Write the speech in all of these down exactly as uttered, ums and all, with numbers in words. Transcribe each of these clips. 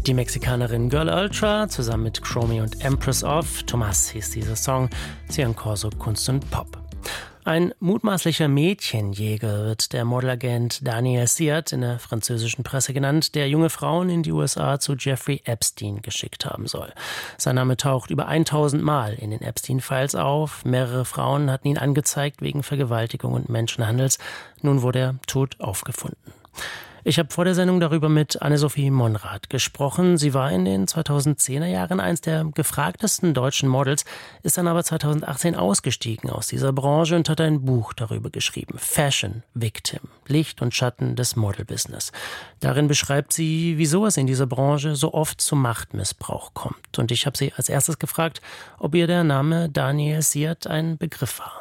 Die Mexikanerin Girl Ultra zusammen mit Chromie und Empress of Thomas hieß dieser Song. Sie hören Corso Kunst und Pop. Ein mutmaßlicher Mädchenjäger wird der Modelagent Daniel Siert in der französischen Presse genannt, der junge Frauen in die U S A zu Jeffrey Epstein geschickt haben soll. Sein Name taucht über tausend Mal in den Epstein-Files auf. Mehrere Frauen hatten ihn angezeigt wegen Vergewaltigung und Menschenhandels. Nun wurde er tot aufgefunden. Ich habe vor der Sendung darüber mit Anne-Sophie Monrad gesprochen. Sie war in den zweitausendzehner Jahren eins der gefragtesten deutschen Models, ist dann aber zweitausendachtzehn ausgestiegen aus dieser Branche und hat ein Buch darüber geschrieben. Fashion Victim, Licht und Schatten des Modelbusiness. Darin beschreibt sie, wieso es in dieser Branche so oft zu Machtmissbrauch kommt. Und ich habe sie als erstes gefragt, ob ihr der Name Daniel Siert ein Begriff war.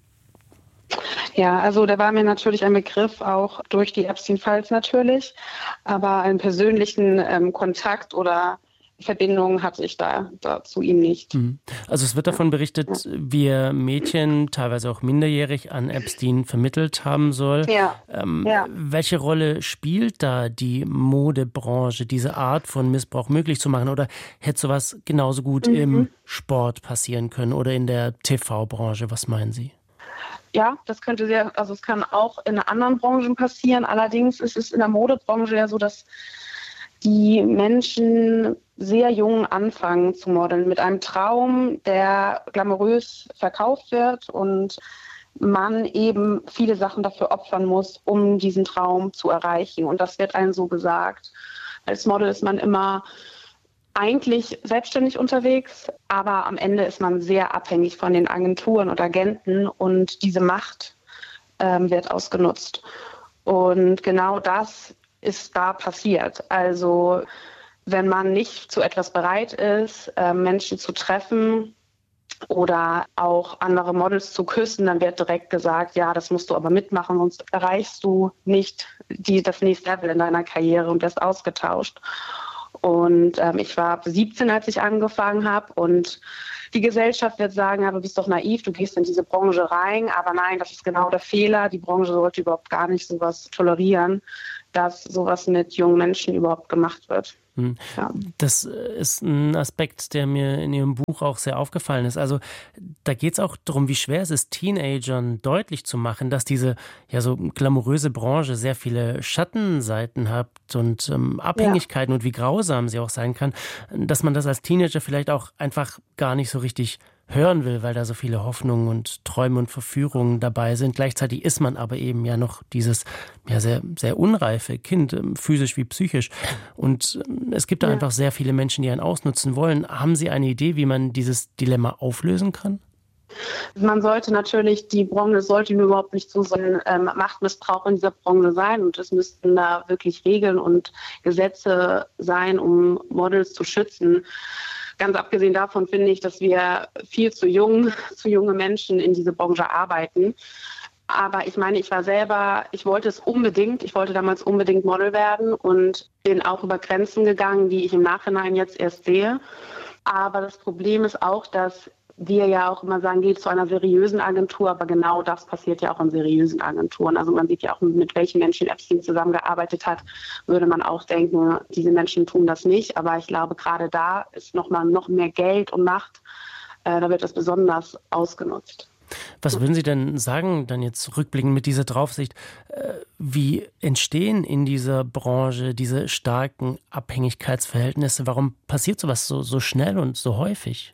Ja, also der war mir natürlich ein Begriff, auch durch die Epstein-Files natürlich, aber einen persönlichen ähm, Kontakt oder Verbindung hatte ich da, da zu ihm nicht. Also es wird davon berichtet, ja. wie er Mädchen, teilweise auch minderjährig, an Epstein vermittelt haben soll. Ja. Ähm, ja. Welche Rolle spielt da die Modebranche, diese Art von Missbrauch möglich zu machen? Oder hätte sowas genauso gut mhm. im Sport passieren können oder in der T V-Branche? Was meinen Sie? Ja, das könnte sehr, also es kann auch in anderen Branchen passieren. Allerdings ist es in der Modebranche ja so, dass die Menschen sehr jung anfangen zu modeln mit einem Traum, der glamourös verkauft wird und man eben viele Sachen dafür opfern muss, um diesen Traum zu erreichen. Und das wird einem so gesagt. Als Model ist man immer eigentlich selbstständig unterwegs, aber am Ende ist man sehr abhängig von den Agenturen und Agenten und diese Macht ähm, wird ausgenutzt. Und genau das ist da passiert. Also wenn man nicht zu etwas bereit ist, äh, Menschen zu treffen oder auch andere Models zu küssen, dann wird direkt gesagt, ja, das musst du aber mitmachen, sonst erreichst du nicht die, das nächste Level in deiner Karriere und wirst ausgetauscht. Und ähm, ich war siebzehn, als ich angefangen habe und die Gesellschaft wird sagen, ja, du bist doch naiv, du gehst in diese Branche rein, aber nein, das ist genau der Fehler. Die Branche sollte überhaupt gar nicht sowas tolerieren, dass sowas mit jungen Menschen überhaupt gemacht wird. Ja. Das ist ein Aspekt, der mir in Ihrem Buch auch sehr aufgefallen ist. Also da geht es auch darum, wie schwer es ist, Teenagern deutlich zu machen, dass diese ja so glamouröse Branche sehr viele Schattenseiten hat und ähm, Abhängigkeiten ja. und wie grausam sie auch sein kann, dass man das als Teenager vielleicht auch einfach gar nicht so richtig hören will, weil da so viele Hoffnungen und Träume und Verführungen dabei sind. Gleichzeitig ist man aber eben ja noch dieses ja sehr, sehr unreife Kind, physisch wie psychisch. Und es gibt da ja. einfach sehr viele Menschen, die einen ausnutzen wollen. Haben Sie eine Idee, wie man dieses Dilemma auflösen kann? Man sollte natürlich, die Branche sollte überhaupt nicht so ein ähm, Machtmissbrauch in dieser Branche sein und es müssten da wirklich Regeln und Gesetze sein, um Models zu schützen. Ganz abgesehen davon finde ich, dass wir viel zu jung, zu junge Menschen in diese Branche arbeiten. Aber ich meine, ich war selber, ich wollte es unbedingt, ich wollte damals unbedingt Model werden und bin auch über Grenzen gegangen, die ich im Nachhinein jetzt erst sehe. Aber das Problem ist auch, dass wir ja auch immer sagen, geht zu einer seriösen Agentur, aber genau das passiert ja auch in seriösen Agenturen. Also man sieht ja auch, mit welchen Menschen Epstein zusammengearbeitet hat, würde man auch denken, diese Menschen tun das nicht. Aber ich glaube, gerade da ist nochmal noch mehr Geld und Macht, äh, da wird das besonders ausgenutzt. Was würden Sie denn sagen, dann jetzt rückblickend mit dieser Draufsicht, äh, wie entstehen in dieser Branche diese starken Abhängigkeitsverhältnisse? Warum passiert sowas so, so schnell und so häufig?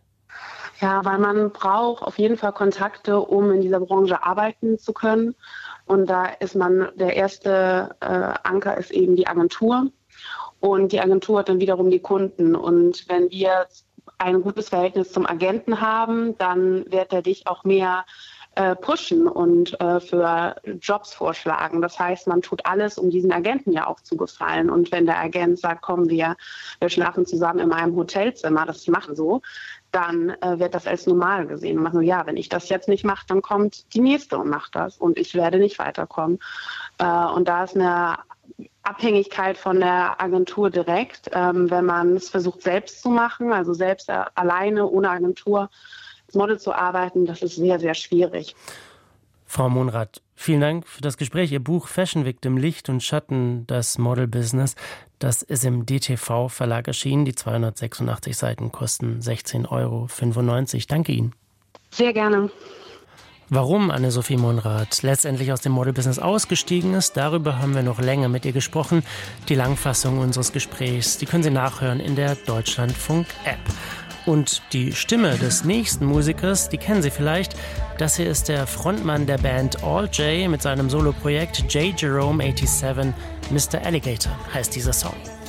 Ja, weil man braucht auf jeden Fall Kontakte, um in dieser Branche arbeiten zu können. Und da ist man, der erste äh, Anker ist eben die Agentur. Und die Agentur hat dann wiederum die Kunden. Und wenn wir ein gutes Verhältnis zum Agenten haben, dann wird er dich auch mehr äh, pushen und äh, für Jobs vorschlagen. Das heißt, man tut alles, um diesen Agenten ja auch zu gefallen. Und wenn der Agent sagt, komm, wir, wir schlafen zusammen in einem Hotelzimmer, das machen so, dann äh, wird das als normal gesehen. Und man so, ja, wenn ich das jetzt nicht mache, dann kommt die Nächste und macht das und ich werde nicht weiterkommen. Äh, und da ist eine Abhängigkeit von der Agentur direkt, ähm, wenn man es versucht selbst zu machen, also selbst äh, alleine, ohne Agentur, als Model zu arbeiten, das ist sehr, sehr schwierig. Frau Monrad, Vielen Dank für das Gespräch. Ihr Buch Fashion Victim, Licht und Schatten, das Model-Business, das ist im D T V-Verlag erschienen. Die zweihundertsechsundachtzig Seiten kosten sechzehn Euro fünfundneunzig. Danke Ihnen. Sehr gerne. Warum Anne-Sophie Monrad letztendlich aus dem Model-Business ausgestiegen ist, darüber haben wir noch länger mit ihr gesprochen. Die Langfassung unseres Gesprächs, die können Sie nachhören in der Deutschlandfunk-App. Und die Stimme des nächsten Musikers, die kennen Sie vielleicht. Das hier ist der Frontmann der Band All J mit seinem Soloprojekt J. Jerome siebenundachtzig. Mister Alligator heißt dieser Song.